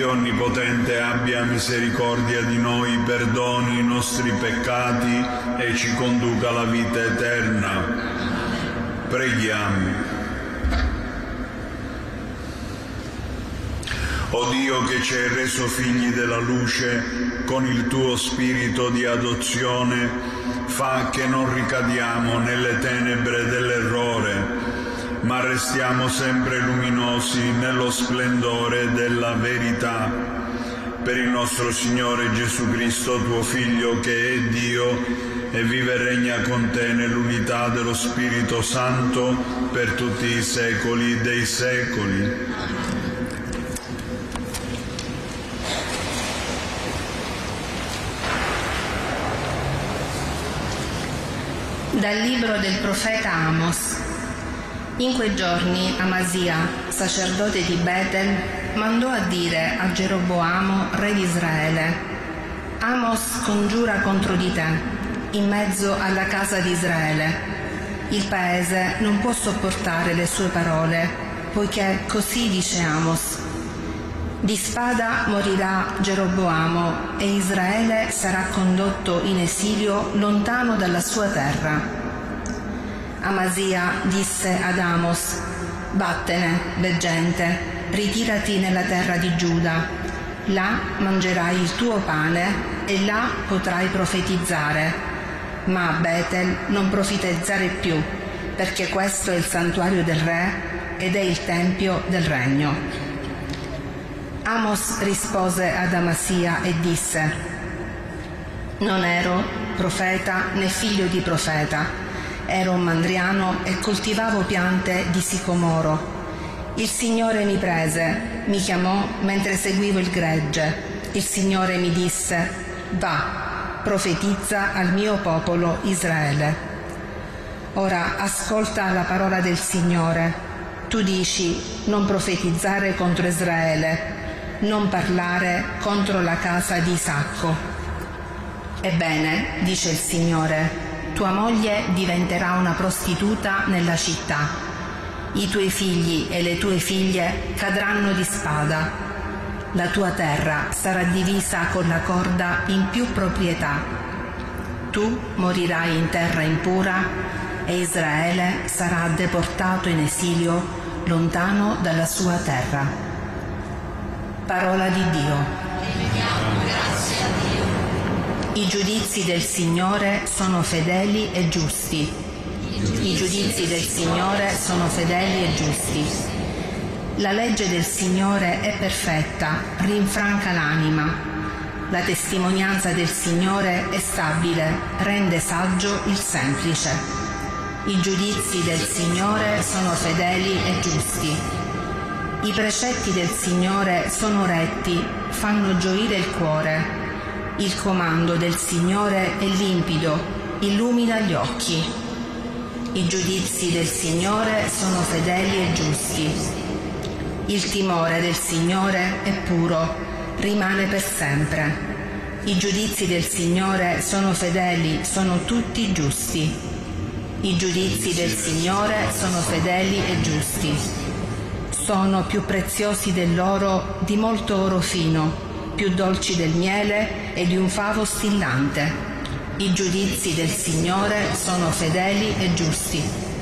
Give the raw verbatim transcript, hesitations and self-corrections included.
Dio Onnipotente abbia misericordia di noi, perdoni i nostri peccati e ci conduca alla vita eterna. Preghiamo. O Dio, che ci hai reso figli della luce con il tuo spirito di adozione, fa che non ricadiamo nelle tenebre dell'errore, ma restiamo sempre luminosi nello splendore della verità. Per il nostro Signore Gesù Cristo, tuo Figlio, che è Dio e vive e regna con te nell'unità dello Spirito Santo per tutti i secoli dei secoli. Dal libro del profeta Amos. In quei giorni Amasia, sacerdote di Betel, mandò a dire a Geroboamo, re di Israele: Amos congiura contro di te, in mezzo alla casa di Israele. Il paese non può sopportare le sue parole, poiché così dice Amos: di spada morirà Geroboamo e Israele sarà condotto in esilio lontano dalla sua terra. Amasia disse ad Amos: vattene, veggente, ritirati nella terra di Giuda. Là mangerai il tuo pane e là potrai profetizzare. Ma a Betel non profetizzare più, perché questo è il santuario del re ed è il tempio del regno. Amos rispose ad Amasia e disse: non ero profeta né figlio di profeta, ero un mandriano e coltivavo piante di sicomoro. Il Signore mi prese, mi chiamò mentre seguivo il gregge. Il Signore mi disse: va, profetizza al mio popolo Israele. Ora ascolta la parola del Signore. Tu dici: non profetizzare contro Israele, non parlare contro la casa di Isacco. Ebbene, dice il Signore, tua moglie diventerà una prostituta nella città. I tuoi figli e le tue figlie cadranno di spada. La tua terra sarà divisa con la corda in più proprietà. Tu morirai in terra impura e Israele sarà deportato in esilio lontano dalla sua terra. Parola di Dio. Grazie a Dio. I giudizi del Signore sono fedeli e giusti. I giudizi del Signore sono fedeli e giusti. La legge del Signore è perfetta, rinfranca l'anima. La testimonianza del Signore è stabile, rende saggio il semplice. I giudizi del Signore sono fedeli e giusti. I precetti del Signore sono retti, fanno gioire il cuore. Il comando del Signore è limpido, illumina gli occhi. I giudizi del Signore sono fedeli e giusti. Il timore del Signore è puro, rimane per sempre. I giudizi del Signore sono fedeli, sono tutti giusti. I giudizi del Signore sono fedeli e giusti. Sono più preziosi dell'oro, di molto oro fino, più dolci del miele e di un favo stillante. I giudizi del Signore sono fedeli e giusti.